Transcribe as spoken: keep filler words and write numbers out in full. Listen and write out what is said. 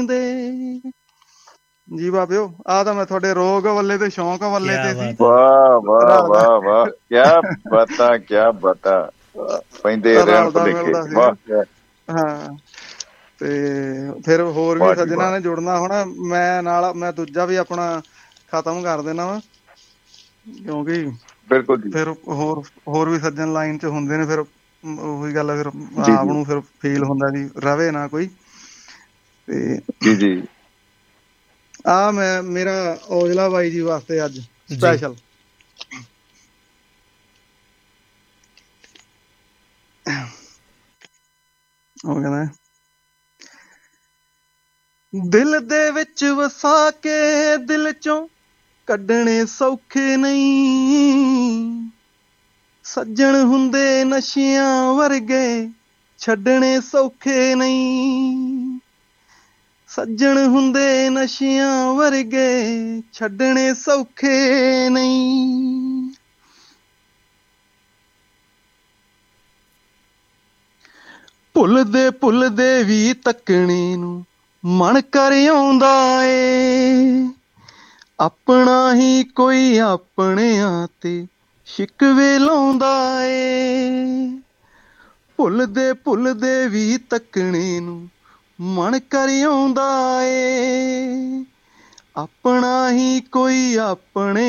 ਜੀ ਬਾਬਿਓ, ਆ ਤਾਂ ਮੈਂ ਤੁਹਾਡੇ ਰੋਗ ਵੱਲੇ ਤੇ ਸ਼ੌਂਕ ਵੱਲੇ ਤੇ ਸੀ। ਵਾਹ ਵਾਹ ਵਾਹ ਵਾਹ, ਕਿਆ ਬਾਤਾਂ ਕਿਆ ਬਾਤਾਂ, ਪੈਂਦੇ ਰਹਿਣ ਭੁਲੇਖੇ। ਵਾਹ। ਹਾਂ, ਤੇ ਫਿਰ ਹੋਰ ਵੀ ਸੱਜਣਾ ਨੇ ਜੁੜਨਾ ਹੁਣ। ਮੈਂ ਨਾਲ ਮੈਂ ਦੂਜਾ ਵੀ ਆਪਣਾ ਖਤਮ ਕਰ ਦੇਣਾ ਵਾ, ਕਿਉਂਕਿ ਬਿਲਕੁਲ ਫਿਰ ਹੋਰ ਹੋਰ ਵੀ ਸੱਜਣ ਲਾਈਨ ਚ ਹੁੰਦੇ ਨੇ। ਫਿਰ ਉਹੀ ਗੱਲ ਫਿਰ ਆਪ ਨੂੰ ਫਿਰ ਫੀਲ ਹੁੰਦਾ ਜੀ ਰਵੇ ਨਾ ਕੋਈ। ਤੇ ਜੀ ਜੀ, ਆ ਮੈਂ ਮੇਰਾ ਔਜਲਾ ਬਾਈ ਜੀ ਵਾਸਤੇ ਅੱਜ ਸਪੈਸ਼ਲ ਉਹ ਕਹਿੰਦਾ, ਦਿਲ ਦੇ ਵਿੱਚ ਵਸਾ ਕੇ ਦਿਲ ਚੋਂ ਕੱਢਣੇ ਸੌਖੇ ਨਹੀਂ, ਸੱਜਣ ਹੁੰਦੇ ਨਸ਼ਿਆਂ ਵਰਗੇ ਛੱਡਣੇ ਸੌਖੇ ਨਹੀਂ, ਸੱਜਣ ਹੁੰਦੇ ਨਸ਼ਿਆਂ ਵਰਗੇ ਛੱਡਣੇ ਸੌਖੇ ਨਹੀਂ। ਭੁੱਲਦੇ ਭੁੱਲਦੇ ਵੀ ਤੱਕਣੇ ਨੂੰ ਮਨ ਕਰ ਆਉਂਦਾ ਏ, ਆਪਣਾ ਹੀ ਕੋਈ ਆਪਣਿਆਂ ਤੇ ਸ਼ਿਕਵੇ ਲਾਉਂਦਾ ਏ। ਭੁੱਲਦੇ ਭੁੱਲਦੇ ਵੀ ਤੱਕਣੇ ਨੂੰ ਮਨ ਕਰ ਆਉਂਦਾ ਏ, ਆਪਣਾ ਹੀ ਕੋਈ ਆਪਣੇ